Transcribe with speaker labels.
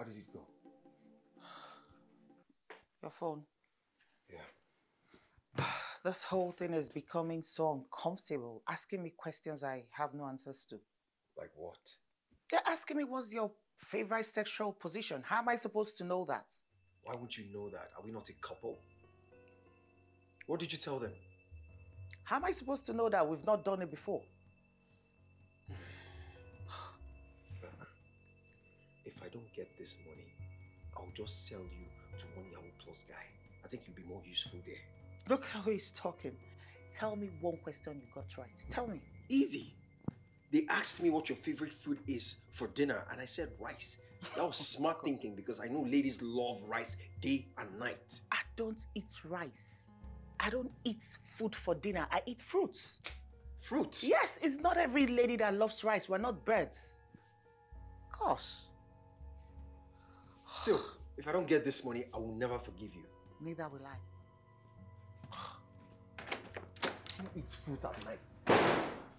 Speaker 1: did it go?
Speaker 2: Your phone.
Speaker 1: Yeah.
Speaker 2: This whole thing is becoming so uncomfortable, asking me questions I have no answers to.
Speaker 1: Like what?
Speaker 2: They're asking me what's your favorite sexual position. How am I supposed to know that?
Speaker 1: Why would you know that? Are we not a couple? What did you tell them?
Speaker 2: How am I supposed to know that? We've not done it before.
Speaker 1: If I don't get this money, I'll just sell you to one Yahoo Plus guy. I think you'll be more useful there.
Speaker 2: Look how he's talking. Tell me one question you got right. Tell me.
Speaker 1: Easy. They asked me what your favorite food is for dinner, and I said rice. That was smart thinking because I know ladies love rice day and night.
Speaker 2: I don't eat rice. I don't eat food for dinner. I eat fruits.
Speaker 1: Fruits?
Speaker 2: Yes, it's not every lady that loves rice. We're not birds. Gosh.
Speaker 1: Still, if I don't get this money, I will never forgive you.
Speaker 2: Neither will I.
Speaker 1: Who eats fruit at night?